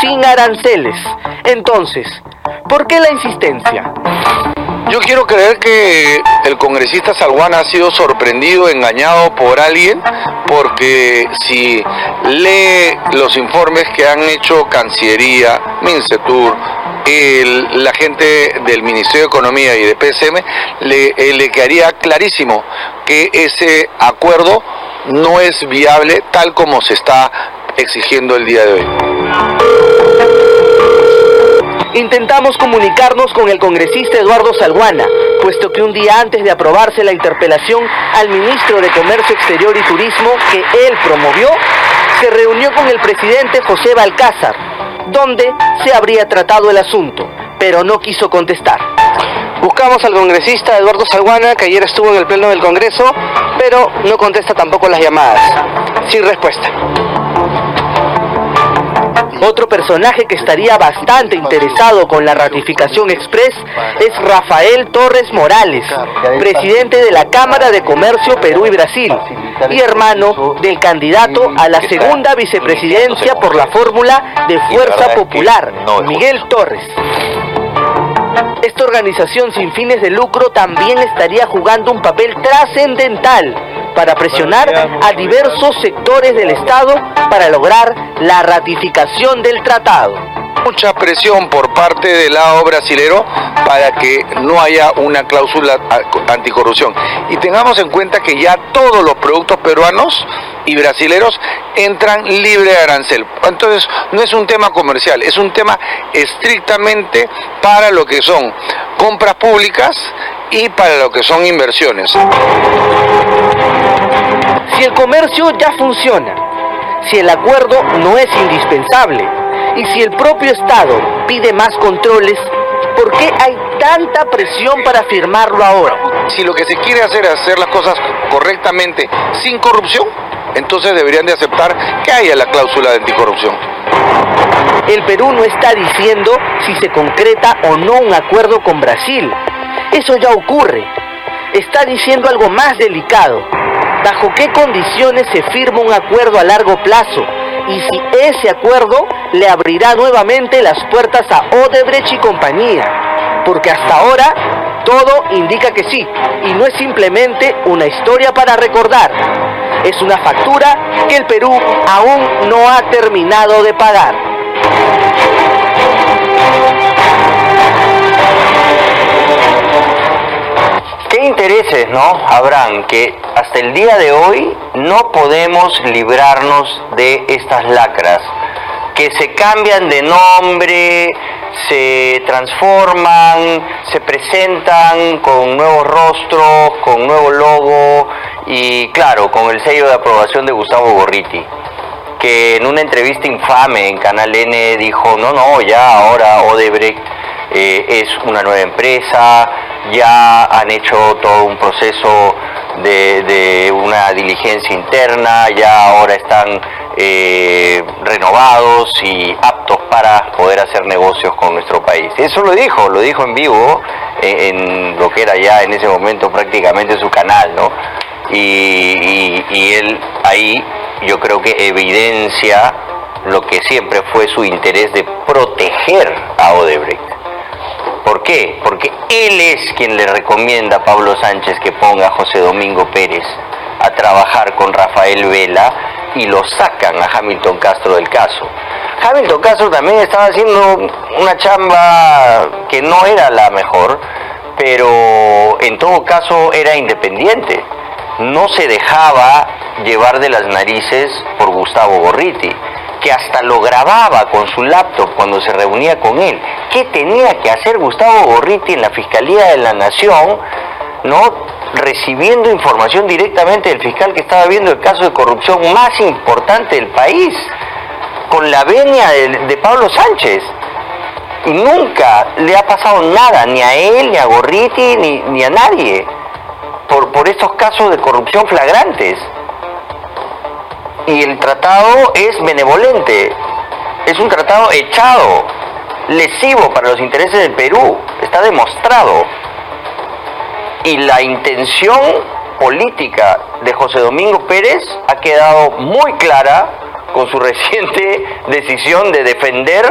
sin aranceles. Entonces, ¿por qué la insistencia? Yo quiero creer que el congresista Salguana ha sido sorprendido, engañado por alguien, porque si lee los informes que han hecho Cancillería, Mincetur, la gente del Ministerio de Economía y de PSM, le quedaría clarísimo que ese acuerdo no es viable tal como se está exigiendo el día de hoy. Intentamos comunicarnos con el congresista Eduardo Salguana, puesto que un día antes de aprobarse la interpelación al ministro de Comercio Exterior y Turismo que él promovió, se reunió con el presidente José Balcázar, donde se habría tratado el asunto, pero no quiso contestar. Buscamos al congresista Eduardo Salguana, que ayer estuvo en el pleno del Congreso, pero no contesta tampoco las llamadas. Sin respuesta. Otro personaje que estaría bastante interesado con la ratificación express es Rafael Torres Morales, presidente de la Cámara de Comercio Perú y Brasil, y hermano del candidato a la segunda vicepresidencia por la fórmula de Fuerza Popular, Miguel Torres. Esta organización sin fines de lucro también estaría jugando un papel trascendental para presionar a diversos sectores del Estado para lograr la ratificación del tratado. Mucha presión por parte del lado brasilero para que no haya una cláusula anticorrupción. Y tengamos en cuenta que ya todos los productos peruanos y brasileros entran libre de arancel. Entonces no es un tema comercial, es un tema estrictamente para lo que son compras públicas y para lo que son inversiones. Si el comercio ya funciona, si el acuerdo no es indispensable y si el propio Estado pide más controles, ¿por qué hay tanta presión para firmarlo ahora? Si lo que se quiere hacer es hacer las cosas correctamente sin corrupción, entonces deberían de aceptar que haya la cláusula de anticorrupción. El Perú no está diciendo si se concreta o no un acuerdo con Brasil. Eso ya ocurre. Está diciendo algo más delicado. ¿Bajo qué condiciones se firma un acuerdo a largo plazo? Y si ese acuerdo le abrirá nuevamente las puertas a Odebrecht y compañía. Porque hasta ahora todo indica que sí. Y no es simplemente una historia para recordar. Es una factura que el Perú aún no ha terminado de pagar. ¿Qué intereses, no, habrán que hasta el día de hoy no podemos librarnos de estas lacras? Que se cambian de nombre, se transforman, se presentan con nuevos rostros, con nuevo logo y claro, con el sello de aprobación de Gustavo Gorriti, que en una entrevista infame en Canal N dijo, no, ya ahora Odebrecht es una nueva empresa, ya han hecho todo un proceso de una diligencia interna, ya ahora están renovados y aptos para poder hacer negocios con nuestro país. Eso lo dijo en vivo en lo que era ya en ese momento prácticamente su canal, ¿no? Y él ahí yo creo que evidencia lo que siempre fue su interés de proteger a Odebrecht. ¿Por qué? Porque él es quien le recomienda a Pablo Sánchez que ponga a José Domingo Pérez a trabajar con Rafael Vela y lo sacan a Hamilton Castro del caso. Hamilton Castro también estaba haciendo una chamba que no era la mejor, pero en todo caso era independiente. No se dejaba llevar de las narices por Gustavo Gorriti, que hasta lo grababa con su laptop cuando se reunía con él. ¿Qué tenía que hacer Gustavo Gorriti en la Fiscalía de la Nación, no recibiendo información directamente del fiscal que estaba viendo el caso de corrupción más importante del país, con la venia de Pablo Sánchez? Y nunca le ha pasado nada, ni a él, ni a Gorriti, ni a nadie, por estos casos de corrupción flagrantes. Y el tratado es benevolente, es un tratado echado, lesivo para los intereses del Perú, está demostrado. Y la intención política de José Domingo Pérez ha quedado muy clara con su reciente decisión de defender